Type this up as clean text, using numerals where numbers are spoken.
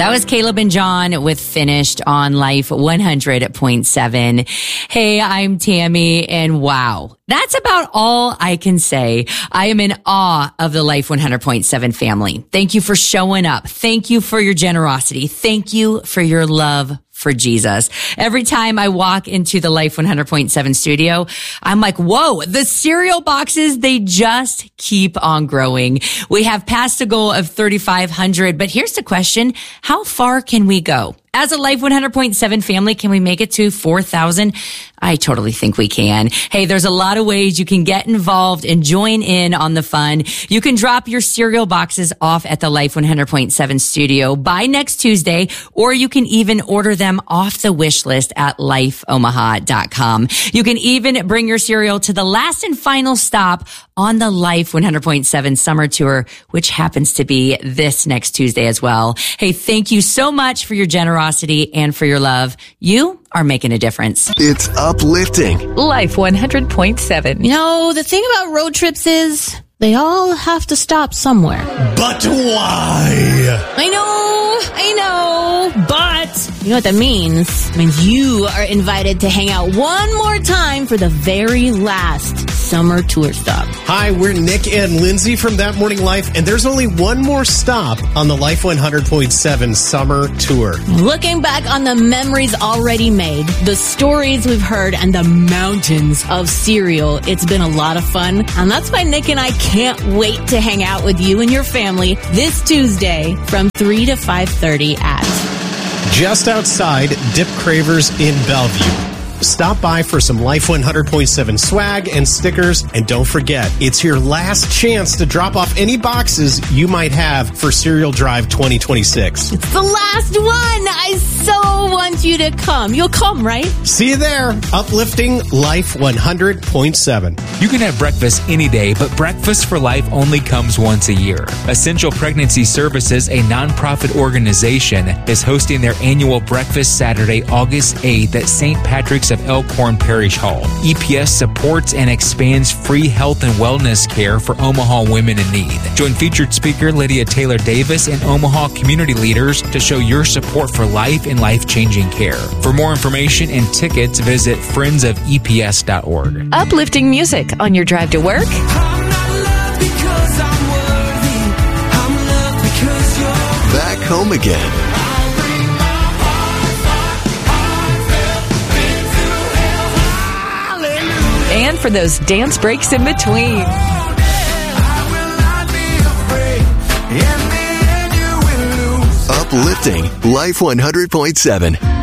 That was Caleb and John with Finished on Life 100.7. Hey, I'm Tammy, and wow, that's about all I can say. I am in awe of the Life 100.7 family. Thank you for showing up. Thank you for your generosity. Thank you for your love for Jesus. Every time I walk into the Life 100.7 studio, I'm like, whoa, the cereal boxes, they just keep on growing. We have passed a goal of 3,500, but here's the question. How far can we go? As a Life 100.7 family, can we make it to 4,000? I totally think we can. Hey, there's a lot of ways you can get involved and join in on the fun. You can drop your cereal boxes off at the Life 100.7 studio by next Tuesday, or you can even order them off the wish list at lifeomaha.com. You can even bring your cereal to the last and final stop on the Life 100.7 summer tour, which happens to be this next Tuesday as well. Hey, thank you so much for your generosity and for your love. You are making a difference. It's uplifting. Life 100.7. You know, the thing about road trips is they all have to stop somewhere. But why? I know, but you know what that means? It means you are invited to hang out one more time for the very last summer tour stop. Hi, we're Nick and Lindsay from That Morning Life, and there's only one more stop on the Life 100.7 summer tour. Looking back on the memories already made, the stories we've heard, and the mountains of cereal, it's been a lot of fun. And that's why Nick and I can't wait to hang out with you and your family this Tuesday from 3 to 5:30 at Just outside Dip Cravers in Bellevue. Stop by for some Life 100.7 swag and stickers. And don't forget, it's your last chance to drop off any boxes you might have for Cereal Drive 2026. It's the last one. I so want you to come. You'll come, right? See you there. Uplifting Life 100.7. You can have breakfast any day, but Breakfast for Life only comes once a year. Essential Pregnancy Services, a nonprofit organization, is hosting their annual breakfast Saturday, August 8th at St. Patrick's of Elkhorn Parish Hall. EPS supports and expands free health and wellness care for Omaha women in need. Join featured speaker Lydia Taylor Davis and Omaha community leaders to show your support for life and life-changing care. For more information and tickets, visit friendsofeps.org. Uplifting music on your drive to work. Back home again. And for those dance breaks in between. Uplifting Life 100.7.